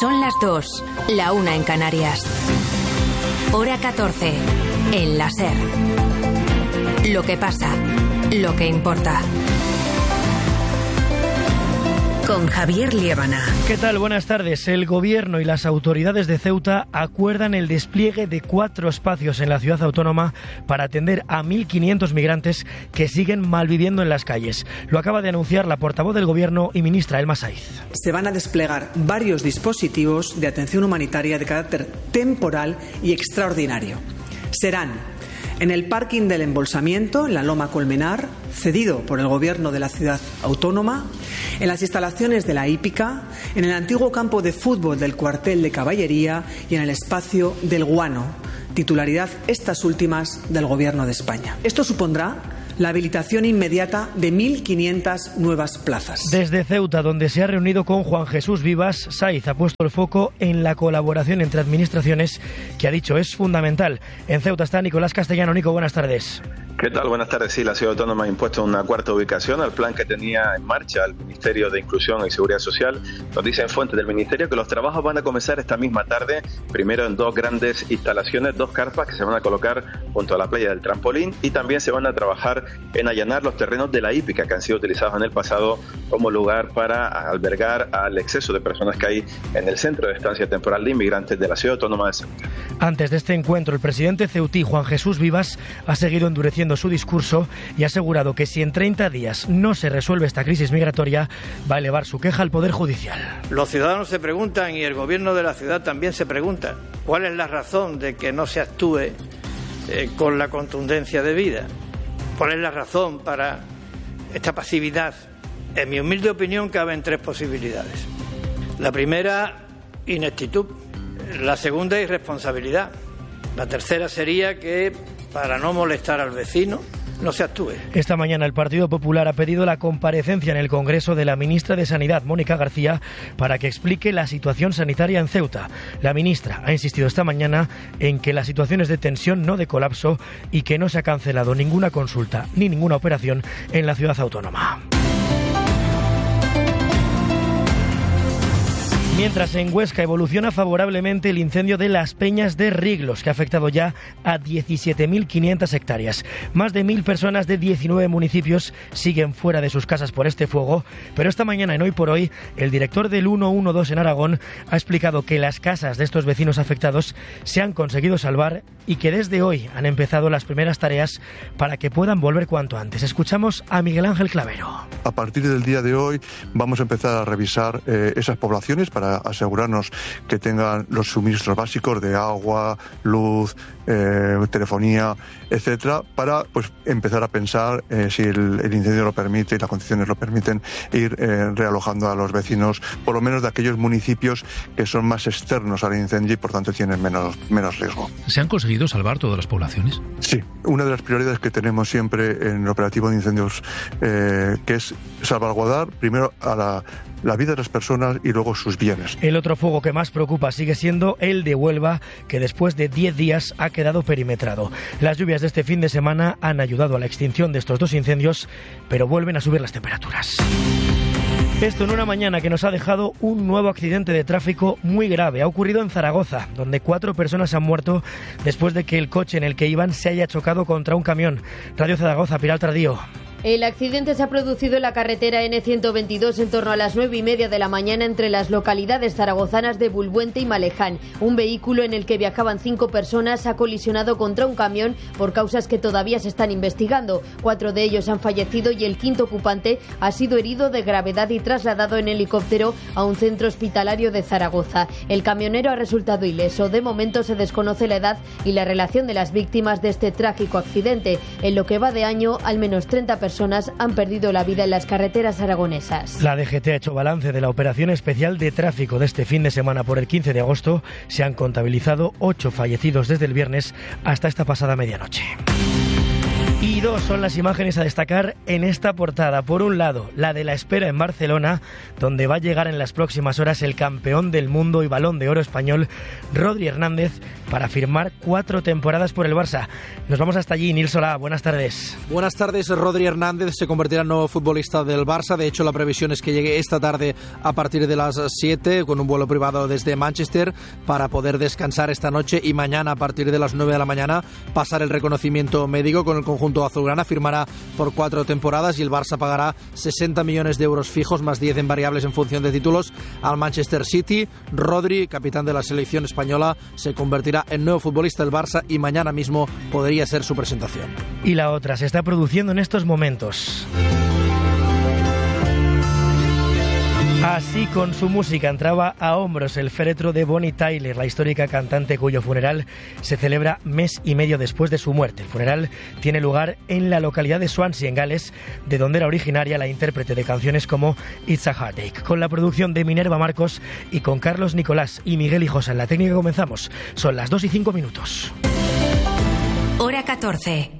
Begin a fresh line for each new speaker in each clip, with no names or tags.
Son las 2, la 1 en Canarias. Hora 14, en la SER. Lo que pasa, lo que importa. Con Javier Liébana.
¿Qué tal? Buenas tardes. El Gobierno y las autoridades de Ceuta acuerdan el despliegue de 4 espacios en la ciudad autónoma para atender a 1.500 migrantes que siguen malviviendo en las calles. Lo acaba de anunciar la portavoz del Gobierno y ministra Elma Saiz.
Se van a desplegar varios dispositivos de atención humanitaria de carácter temporal y extraordinario. Serán en el parking del embolsamiento, en la Loma Colmenar, cedido por el Gobierno de la ciudad autónoma, en las instalaciones de la hípica, en el antiguo campo de fútbol del cuartel de caballería y en el espacio del Guano, titularidad estas últimas del Gobierno de España. Esto supondrá la habilitación inmediata de 1.500 nuevas plazas.
Desde Ceuta, donde se ha reunido con Juan Jesús Vivas, Saiz ha puesto el foco en la colaboración entre administraciones, que ha dicho es fundamental. En Ceuta está Nicolás Castellano. Nico, buenas tardes.
¿Qué tal? Buenas tardes. Sí, la ciudad autónoma ha impuesto una cuarta ubicación al plan que tenía en marcha el Ministerio de Inclusión y Seguridad Social. Nos dicen fuentes del Ministerio que los trabajos van a comenzar esta misma tarde, primero en 2 grandes instalaciones, 2 carpas que se van a colocar junto a la playa del Trampolín, y también se van a trabajar en allanar los terrenos de la hípica que han sido utilizados en el pasado como lugar para albergar al exceso de personas que hay en el centro de estancia temporal de inmigrantes de la ciudad autónoma de Ceuta.
Antes de este encuentro, el presidente ceutí, Juan Jesús Vivas, ha seguido endureciendo su discurso y ha asegurado que si en 30 días no se resuelve esta crisis migratoria, va a elevar su queja al Poder Judicial.
Los ciudadanos se preguntan, y el Gobierno de la ciudad también se pregunta, ¿cuál es la razón de que no se actúe con la contundencia debida? ¿Cuál es la razón para esta pasividad? En mi humilde opinión caben 3 posibilidades. La primera, ineptitud. La segunda, irresponsabilidad. La tercera sería que, para no molestar al vecino, no se actúe.
Esta mañana el Partido Popular ha pedido la comparecencia en el Congreso de la ministra de Sanidad, Mónica García, para que explique la situación sanitaria en Ceuta. La ministra ha insistido esta mañana en que la situación es de tensión, no de colapso, y que no se ha cancelado ninguna consulta ni ninguna operación en la ciudad autónoma. Mientras en Huesca evoluciona favorablemente el incendio de Las Peñas de Riglos, que ha afectado ya a 17.500 hectáreas. Más de 1.000 personas de 19 municipios siguen fuera de sus casas por este fuego, pero esta mañana en Hoy por Hoy, el director del 112 en Aragón ha explicado que las casas de estos vecinos afectados se han conseguido salvar y que desde hoy han empezado las primeras tareas para que puedan volver cuanto antes. Escuchamos a Miguel Ángel Clavero.
A partir del día de hoy vamos a empezar a revisar esas poblaciones para asegurarnos que tengan los suministros básicos de agua, luz, telefonía, etcétera, para pues empezar a pensar si el incendio lo permite y las condiciones lo permiten, ir realojando a los vecinos, por lo menos de aquellos municipios que son más externos al incendio y por tanto tienen menos riesgo.
¿Se han conseguido salvar todas las poblaciones?
Sí, una de las prioridades que tenemos siempre en el operativo de incendios, que es salvaguardar primero a la vida de las personas y luego sus bienes.
El otro fuego que más preocupa sigue siendo el de Huelva, que después de 10 días ha quedado perimetrado. Las lluvias de este fin de semana han ayudado a la extinción de estos 2 incendios, pero vuelven a subir las temperaturas. Esto en una mañana que nos ha dejado un nuevo accidente de tráfico muy grave. Ha ocurrido en Zaragoza, donde 4 personas han muerto después de que el coche en el que iban se haya chocado contra un camión. Radio Zaragoza, Pilar Tardío.
El accidente se ha producido en la carretera N122 en torno a las 9:30 de la mañana entre las localidades zaragozanas de Bulbuente y Maleján. Un vehículo en el que viajaban 5 personas ha colisionado contra un camión por causas que todavía se están investigando. 4 de ellos han fallecido y el 5º ocupante ha sido herido de gravedad y trasladado en helicóptero a un centro hospitalario de Zaragoza. El camionero ha resultado ileso. De momento se desconoce la edad y la relación de las víctimas de este trágico accidente. En lo que va de año, al menos 30 personas han perdido la vida en las carreteras aragonesas.
La DGT ha hecho balance de la operación especial de tráfico de este fin de semana por el 15 de agosto. Se han contabilizado 8 fallecidos desde el viernes hasta esta pasada medianoche. Y dos son las imágenes a destacar en esta portada. Por un lado, la de la espera en Barcelona, donde va a llegar en las próximas horas el campeón del mundo y Balón de Oro español, Rodri Hernández, para firmar 4 temporadas por el Barça. Nos vamos hasta allí. Nils Solá, buenas tardes.
Buenas tardes. Rodri Hernández se convertirá en nuevo futbolista del Barça. De hecho, la previsión es que llegue esta tarde a partir de las 7 con un vuelo privado desde Manchester para poder descansar esta noche y mañana a partir de las 9 de la mañana pasar el reconocimiento médico con el conjunto azulgrana. Firmará por 4 temporadas y el Barça pagará 60 millones de euros fijos más 10 en variables en función de títulos al Manchester City. Rodri, capitán de la selección española, se convertirá en nuevo futbolista del Barça y mañana mismo podría ser su presentación.
Y la otra se está produciendo en estos momentos. Así, con su música, entraba a hombros el féretro de Bonnie Tyler, la histórica cantante cuyo funeral se celebra mes y medio después de su muerte. El funeral tiene lugar en la localidad de Swansea, en Gales, de donde era originaria la intérprete de canciones como It's a Heartache. Con la producción de Minerva Marcos y con Carlos Nicolás y Miguel Hijosa en la técnica comenzamos. Son las 2:05.
Hora 14.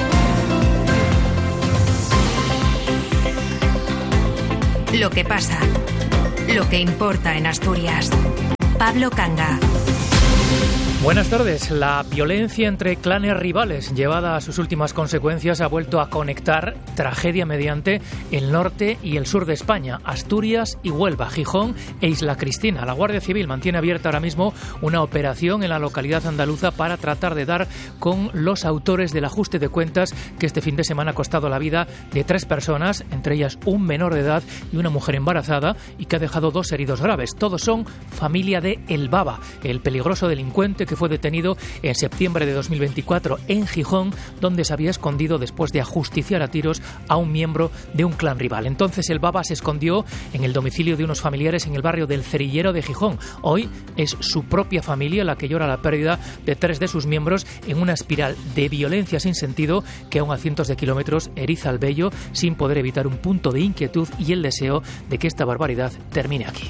Lo que pasa, lo que importa en Asturias. Pablo Canga.
Buenas tardes. La violencia entre clanes rivales, llevada a sus últimas consecuencias, ha vuelto a conectar, tragedia mediante, el norte y el sur de España, Asturias y Huelva, Gijón e Isla Cristina. La Guardia Civil mantiene abierta ahora mismo una operación en la localidad andaluza para tratar de dar con los autores del ajuste de cuentas que este fin de semana ha costado la vida de 3 personas, entre ellas un menor de edad y una mujer embarazada, y que ha dejado 2 heridos graves. Todos son familia de El Baba, el peligroso delincuente que fue detenido en septiembre de 2024 en Gijón, donde se había escondido después de ajusticiar a tiros a un miembro de un clan rival. Entonces el Baba se escondió en el domicilio de unos familiares en el barrio del Cerillero de Gijón. Hoy es su propia familia la que llora la pérdida de 3 de sus miembros en una espiral de violencia sin sentido que aún a cientos de kilómetros eriza el vello, sin poder evitar un punto de inquietud y el deseo de que esta barbaridad termine aquí.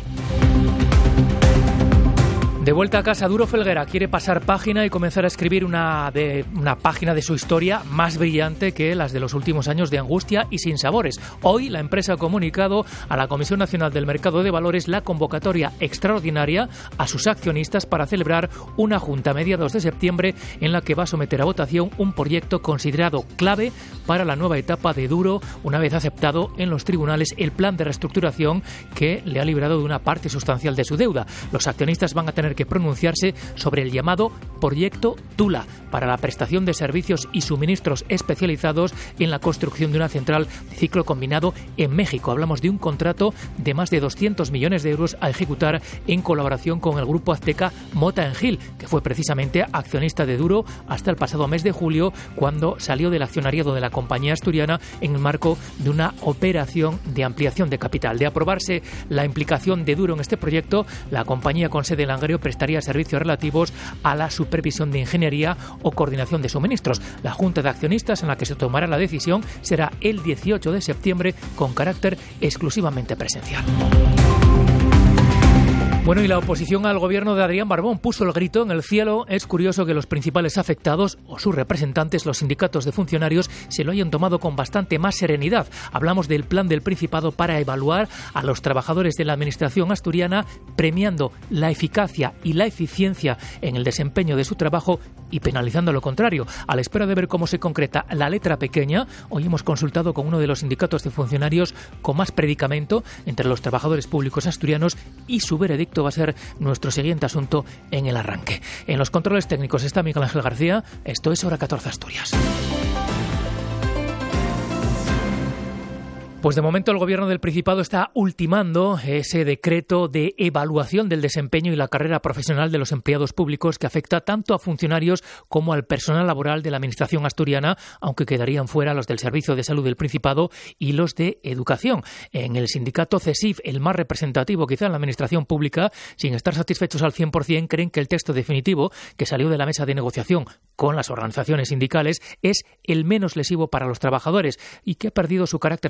De vuelta a casa, Duro Felguera quiere pasar página y comenzar a escribir una página de su historia más brillante que las de los últimos años de angustia y sinsabores. Hoy la empresa ha comunicado a la Comisión Nacional del Mercado de Valores la convocatoria extraordinaria a sus accionistas para celebrar una junta a mediados de septiembre en la que va a someter a votación un proyecto considerado clave para la nueva etapa de Duro, una vez aceptado en los tribunales el plan de reestructuración que le ha librado de una parte sustancial de su deuda. Los accionistas van a tener que pronunciarse sobre el llamado Proyecto Tula para la prestación de servicios y suministros especializados en la construcción de una central de ciclo combinado en México. Hablamos de un contrato de más de 200 millones de euros a ejecutar en colaboración con el grupo azteca Mota Engil, que fue precisamente accionista de Duro hasta el pasado mes de julio, cuando salió del accionariado de la compañía asturiana en el marco de una operación de ampliación de capital. De aprobarse la implicación de Duro en este proyecto, la compañía con sede en Langreo prestaría servicios relativos a la supervisión de ingeniería o coordinación de suministros. La Junta de Accionistas en la que se tomará la decisión será el 18 de septiembre con carácter exclusivamente presencial. Bueno, y la oposición al gobierno de Adrián Barbón puso el grito en el cielo. Es curioso que los principales afectados o sus representantes, los sindicatos de funcionarios, se lo hayan tomado con bastante más serenidad. Hablamos del plan del Principado para evaluar a los trabajadores de la administración asturiana, premiando la eficacia y la eficiencia en el desempeño de su trabajo y penalizando lo contrario. A la espera de ver cómo se concreta la letra pequeña, hoy hemos consultado con uno de los sindicatos de funcionarios con más predicamento entre los trabajadores públicos asturianos y su veredicto va a ser nuestro siguiente asunto en el arranque. En los controles técnicos está Miguel Ángel García. Esto es Hora 14 Asturias. Pues de momento el Gobierno del Principado está ultimando ese decreto de evaluación del desempeño y la carrera profesional de los empleados públicos que afecta tanto a funcionarios como al personal laboral de la Administración asturiana, aunque quedarían fuera los del Servicio de Salud del Principado y los de Educación. En el sindicato CESIF, el más representativo quizá en la Administración pública, sin estar satisfechos al 100%, creen que el texto definitivo que salió de la mesa de negociación con las organizaciones sindicales es el menos lesivo para los trabajadores y que ha perdido su carácter más sancionador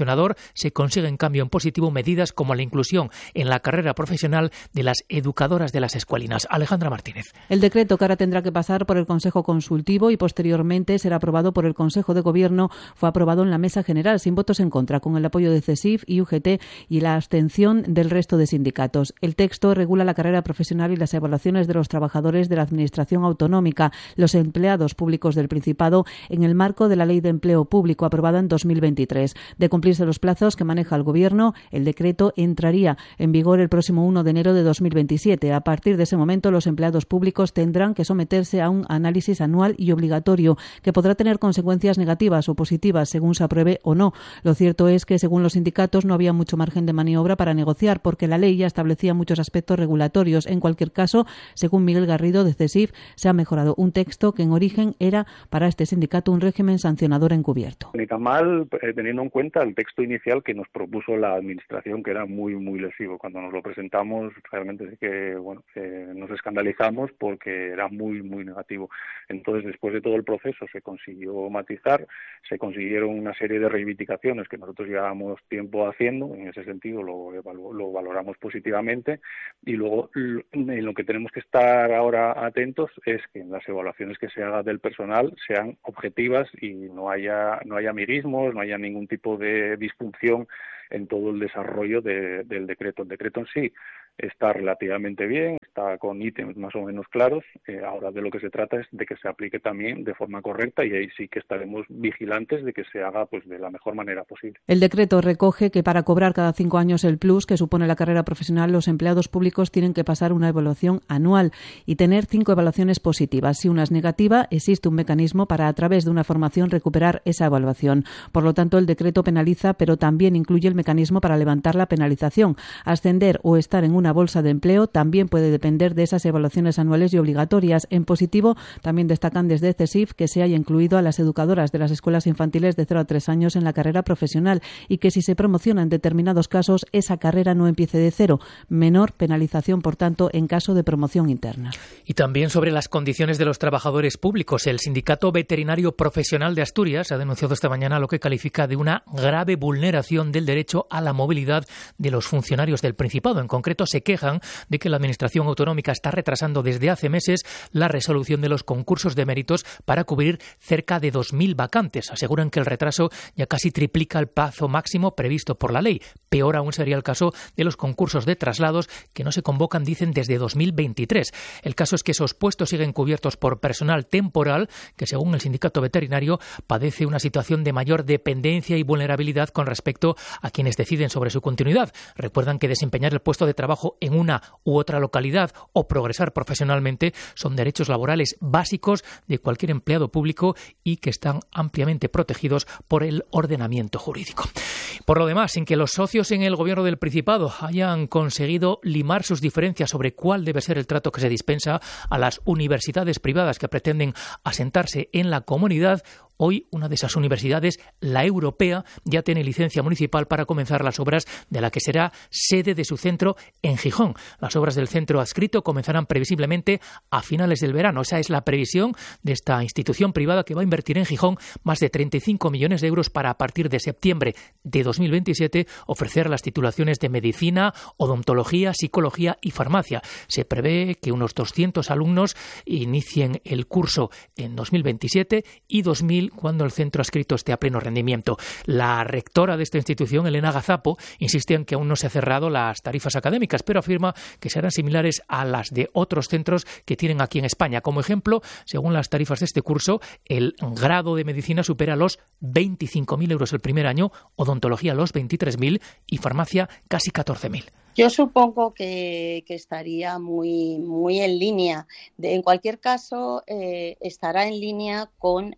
sancionador, se consigue en cambio en positivo medidas como la inclusión en la carrera profesional de las educadoras de las escuelinas. Alejandra Martínez.
El decreto, que ahora tendrá que pasar por el Consejo Consultivo y posteriormente será aprobado por el Consejo de Gobierno, fue aprobado en la Mesa General sin votos en contra, con el apoyo de CESIF y UGT y la abstención del resto de sindicatos. El texto regula la carrera profesional y las evaluaciones de los trabajadores de la Administración Autonómica, los empleados públicos del Principado, en el marco de la Ley de Empleo Público aprobada en 2023. De cumplirse los plazos que maneja el Gobierno, el decreto entraría en vigor el próximo 1 de enero de 2027. A partir de ese momento, los empleados públicos tendrán que someterse a un análisis anual y obligatorio que podrá tener consecuencias negativas o positivas según se apruebe o no. Lo cierto es que, según los sindicatos, no había mucho margen de maniobra para negociar porque la ley ya establecía muchos aspectos regulatorios. En cualquier caso, según Miguel Garrido de CESIF, se ha mejorado un texto que en origen era para este sindicato un régimen sancionador encubierto.
Ni tan mal, teniendo en cuenta el texto inicial que nos propuso la Administración, que era muy lesivo. Cuando nos lo presentamos, realmente sí que nos escandalizamos porque era muy negativo. Entonces, después de todo el proceso, se consiguió matizar, se consiguieron una serie de reivindicaciones que nosotros llevábamos tiempo haciendo. En ese sentido, lo valoramos positivamente. Y luego, en lo que tenemos que estar ahora atentos es que en las evaluaciones que se haga del personal sean objetivas y no haya amiguismos, no haya ningún tipo de disfunción en todo el desarrollo del decreto. El decreto en sí está relativamente bien, está con ítems más o menos claros. Ahora de lo que se trata es de que se aplique también de forma correcta y ahí sí que estaremos vigilantes de que se haga de la mejor manera posible.
El decreto recoge que para cobrar cada 5 años el plus que supone la carrera profesional, los empleados públicos tienen que pasar una evaluación anual y tener 5 evaluaciones positivas. Si una es negativa, existe un mecanismo para, a través de una formación, recuperar esa evaluación. Por lo tanto, el decreto penaliza, pero también incluye el mecanismo para levantar la penalización. Ascender o estar en una bolsa de empleo también puede depender de esas evaluaciones anuales y obligatorias. En positivo, también destacan desde CESIF que se haya incluido a las educadoras de las escuelas infantiles de 0 a 3 años en la carrera profesional y que si se promociona en determinados casos, esa carrera no empiece de cero. Menor penalización, por tanto, en caso de promoción interna.
Y también sobre las condiciones de los trabajadores públicos. El Sindicato Veterinario Profesional de Asturias ha denunciado esta mañana lo que califica de una grave vulneración del derecho a la movilidad de los funcionarios del Principado. En concreto, se quejan de que la Administración Autonómica está retrasando desde hace meses la resolución de los concursos de méritos para cubrir cerca de 2.000 vacantes. Aseguran que el retraso ya casi triplica el plazo máximo previsto por la ley. Peor aún sería el caso de los concursos de traslados que no se convocan, dicen, desde 2023. El caso es que esos puestos siguen cubiertos por personal temporal que, según el sindicato veterinario, padece una situación de mayor dependencia y vulnerabilidad con respecto a quienes deciden sobre su continuidad. Recuerdan que desempeñar el puesto de trabajo en una u otra localidad o progresar profesionalmente son derechos laborales básicos de cualquier empleado público y que están ampliamente protegidos por el ordenamiento jurídico. Por lo demás, sin que los socios en el Gobierno del Principado hayan conseguido limar sus diferencias sobre cuál debe ser el trato que se dispensa a las universidades privadas que pretenden asentarse en la comunidad, hoy una de esas universidades, la europea, ya tiene licencia municipal para comenzar las obras de la que será sede de su centro en Gijón. Las obras del centro adscrito comenzarán previsiblemente a finales del verano. Esa es la previsión de esta institución privada que va a invertir en Gijón más de 35 millones de euros para, a partir de septiembre de 2027, ofrecer las titulaciones de medicina, odontología, psicología y farmacia. Se prevé que unos 200 alumnos inicien el curso en 2027 y 2000 cuando el centro adscrito esté a pleno rendimiento. La rectora de esta institución, Elena Gazapo, insiste en que aún no se han cerrado las tarifas académicas, pero afirma que serán similares a las de otros centros que tienen aquí en España. Como ejemplo, según las tarifas de este curso, el grado de medicina supera los 25.000 euros el primer año, odontología los 23.000 y farmacia casi 14.000.
Yo supongo que estaría muy en línea. En cualquier caso, estará en línea con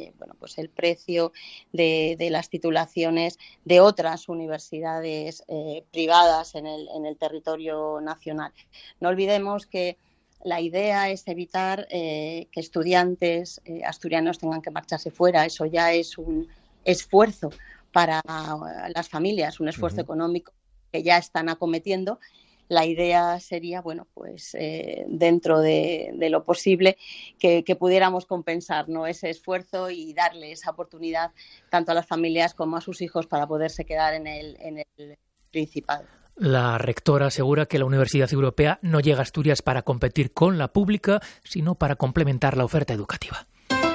el precio de las titulaciones de otras universidades privadas en el territorio nacional. No olvidemos que la idea es evitar que estudiantes asturianos tengan que marcharse fuera. Eso ya es un esfuerzo para las familias, un esfuerzo económico que ya están acometiendo. la idea sería, bueno, pues dentro de lo posible que pudiéramos compensar, ¿no?, ese esfuerzo y darle esa oportunidad tanto a las familias como a sus hijos para poderse quedar en el Principado.
La rectora asegura que la Universidad Europea no llega a Asturias para competir con la pública, sino para complementar la oferta educativa.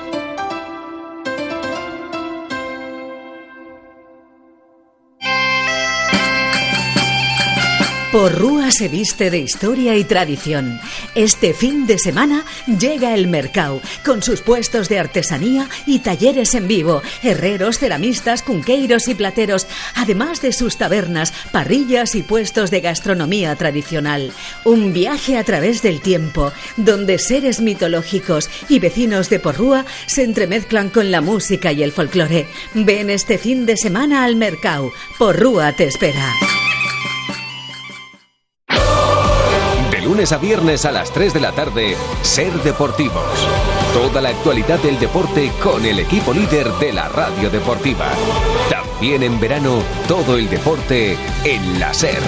Porrúa se viste de historia y tradición. Este fin de semana llega el Mercau, con sus puestos de artesanía y talleres en vivo, herreros, ceramistas, cunqueiros y plateros, además de sus tabernas, parrillas y puestos de gastronomía tradicional. Un viaje a través del tiempo, donde seres mitológicos y vecinos de Porrúa se entremezclan con la música y el folclore. Ven este fin de semana al Mercau. Porrúa te espera.
Lunes a viernes a las 3 de la tarde, Ser Deportivos. Toda la actualidad del deporte con el equipo líder de la radio deportiva. También en verano, todo el deporte en la Ser.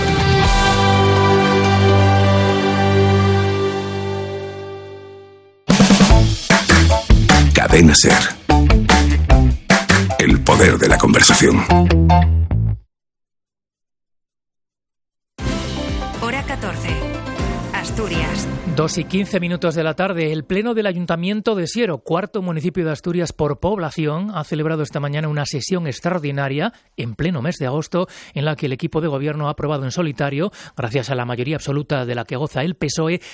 Cadena Ser. El poder de la conversación.
Hora 14. Asturias.
2:15 de la tarde. El Pleno del Ayuntamiento de Siero, cuarto municipio de Asturias por población, ha celebrado esta mañana una sesión extraordinaria en pleno mes de agosto, en la que el equipo de gobierno ha aprobado en solitario, gracias a la mayoría absoluta de la que goza el PSOE,